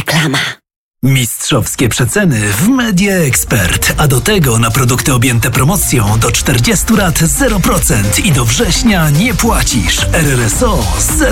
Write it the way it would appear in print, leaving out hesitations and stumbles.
Reklama. Mistrzowskie przeceny w Media Expert, a do tego na produkty objęte promocją do 40 lat 0% i do września nie płacisz. RRSO 0%.